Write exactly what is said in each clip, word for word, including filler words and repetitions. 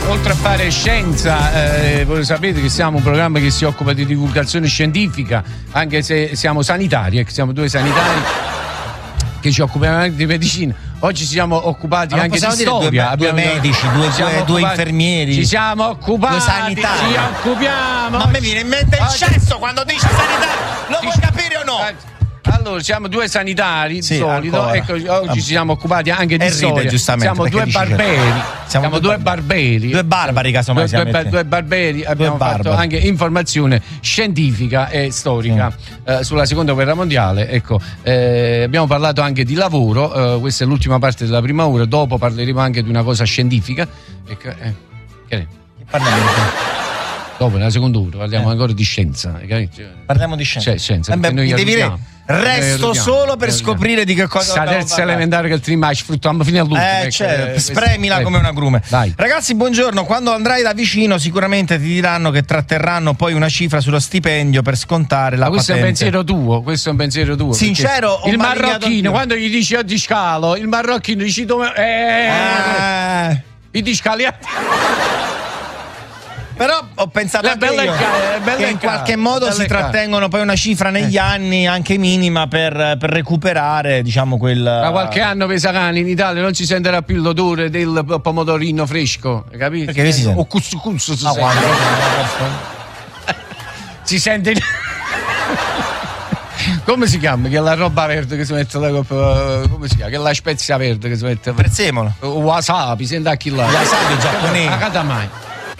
oltre a fare scienza, eh, voi sapete che siamo un programma che si occupa di divulgazione scientifica, anche se siamo sanitari, eh, siamo due sanitari che ci occupiamo anche di medicina. Oggi ci siamo occupati Ma anche di dire storia. Due, due medici, due, due, due infermieri. Ci siamo occupati. Due sanitari. Ci occupiamo. Ma a me viene in mente il Oggi... cesso quando dice sanitario. Lo vuoi capire o no? Allora, siamo due sanitari, sì, di solito, ecco, oggi ci siamo occupati anche di e storia. Ride, giustamente, siamo due barberi. Siamo, siamo due, due barberi. Due barbari, casomai. Due, due, due barberi, abbiamo due fatto barbari. anche informazione scientifica e storica sì. eh, sulla seconda guerra mondiale. Ecco, eh, abbiamo parlato anche di lavoro, eh, questa è l'ultima parte della prima ora, dopo parleremo anche di una cosa scientifica. Ecco, eh, che ne? Parliamo di Dopo, nella seconda ora, parliamo eh. ancora di scienza. Parliamo di scienza. Cioè, scienza eh beh, noi devi re- Resto solo per scoprire di che cosa la terza elementare che il trimaci sfruttiamo fino all'ultimo. Eh, ecco, certo, eh, spremila eh, come un agrume. Dai. Ragazzi, buongiorno. Quando andrai da vicino, sicuramente ti diranno che tratterranno poi una cifra sullo stipendio per scontare la Ma questo patente. è un pensiero tuo, questo è un pensiero tuo. Sincero, il marocchino, quando gli dici a discalo, il marocchino dici dove. Eh, eh. I discaliati. Però ho pensato le anche belle io ca- belle che in ca- qualche modo si trattengono poi una cifra negli eh. anni anche minima per, per recuperare, diciamo, quel. Da qualche anno per i sacani in Italia non ci sentirà più l'odore del pomodorino fresco, capito? Perché si sente? O cuscus si ah, sente. Si sente. Come si chiama? Che è la roba verde che si mette la coppa, come si chiama? Che è la spezia verde che si mette. Prezzemolo. Wasabi, senta chi là. Wasabi giapponese. A catamai.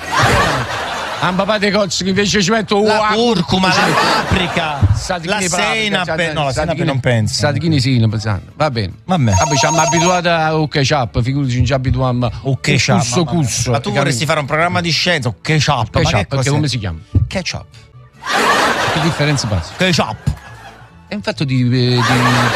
Un papà dei cozzi che invece ci metto la curcuma, la paprika, la senape. No, la senape non penso. Statichini sì, non pensando. Va bene. Vabbè. Vabbè, ci abbiamo abituato al ketchup, figurati, ci abituiamo al ketchup. Cusso, cusso. Ma tu vorresti fare un programma di scienza, ketchup. Ketchup, ma che perché come si chiama? Ketchup. Che differenza passa? Ketchup. È un fatto di, di, di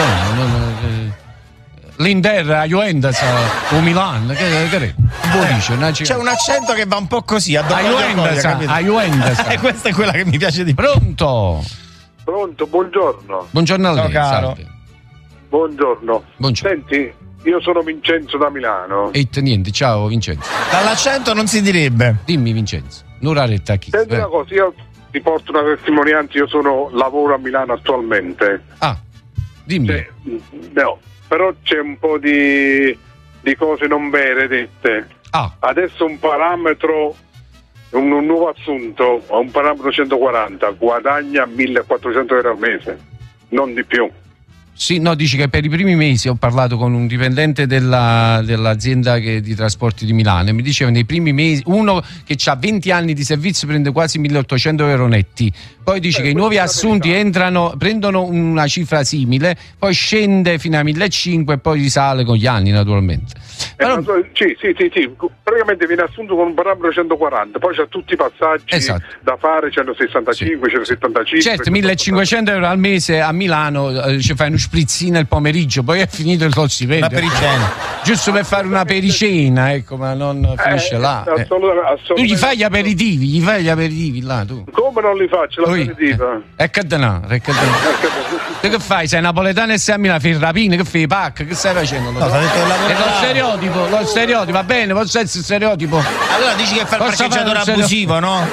tono, l'Inter, a Juventus o Milan, che, che è? Eh, c'è un accento che va un po' così, a Juventus, a Juventus. E questa è quella che mi piace di più. Pronto? Pronto, buongiorno. Buongiorno a lei, caro. Buongiorno. Buongiorno. Senti, io sono Vincenzo da Milano. E niente, ciao Vincenzo. Dall'accento non si direbbe. Dimmi Vincenzo, un'oretta a chi? Senti una cosa, io ti porto una testimonianza, io sono lavoro a Milano attualmente. Ah, dimmi. Cioè, no. Però c'è un po' di, di cose non vere dette. Ah. Adesso un parametro, un, un nuovo assunto, a un parametro centoquaranta, guadagna millequattrocento euro al mese, non di più. Sì, no, dici che per i primi mesi ho parlato con un dipendente della, dell'azienda che, di trasporti di Milano e mi diceva nei primi mesi uno che ha venti anni di servizio prende quasi milleottocento euro netti, poi dice eh, che i nuovi assunti entrano, prendono una cifra simile, poi scende fino a millecinquecento e poi risale con gli anni naturalmente. Però... Eh, sì, sì, sì, sì, praticamente viene assunto con un parametro centoquaranta, poi c'ha tutti i passaggi esatto. da fare, centosessantacinque, sì. centosettantacinque. Certo, millecinquecento euro al mese a Milano, eh, ci fai uno sprizzino il pomeriggio, poi è finito il tuo stipendio. Una pericena. Giusto per fare una pericena, ecco, ma non finisce eh, là. Eh. Assolutamente. Tu gli fai gli aperitivi, gli fai gli aperitivi là, tu. Come non li faccio l'aperitiva? Eh, è che denaro, è che denaro. Tu che fai? Sei napoletano e sei a Milano, fai il rapino, che fai i pack, che stai facendo? No, no? Detto è lo stereotipo, lo stereotipo, va bene, posso essere stereotipo. Allora dici che fai il parcheggiatore abusivo, no?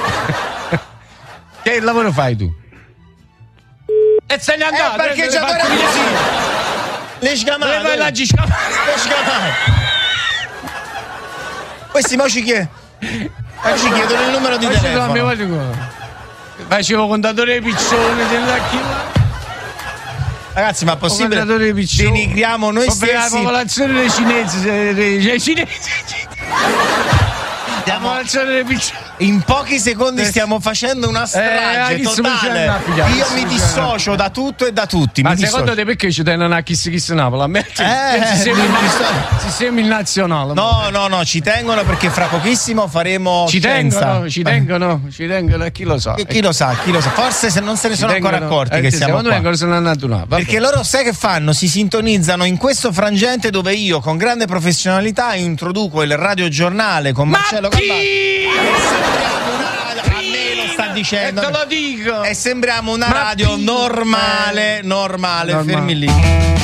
Che lavoro fai tu? E se ne è andato! È il parcheggiatore abusivo! Le sgamate! Dove vai la giscamata? Le sgamate! Questi mo ci chiedono ma ci chiedono il numero di ma telefono. Facevo contatore di piccione ragazzi, ma è possibile denigriamo noi stessi la popolazione dei cinesi, dei cinesi. Stiamo, in pochi secondi stiamo facendo una strage eh, totale. Io mi dissocio da tutto e da tutti. Ma mi secondo dissocio. te perché ci tengono a Kiss Kiss Napoli? A me eh, sistemi il nazionale. No, no, no, ci tengono perché fra pochissimo faremo ci scienza. tengono, ci tengono, ci tengono e chi lo sa. E chi lo sa, chi lo sa. Forse se non se ne ci sono tengono, ancora accorti eh, che siamo secondo qua. me ancora sono andati là. Perché loro sai che fanno? Si sintonizzano in questo frangente dove io con grande professionalità introduco il radiogiornale con Marcello Gambani. Sembriamo una radio, a me lo sta dicendo. E te lo dico. E sembriamo una Ma radio pì. normale, normale, normale. fermi lì.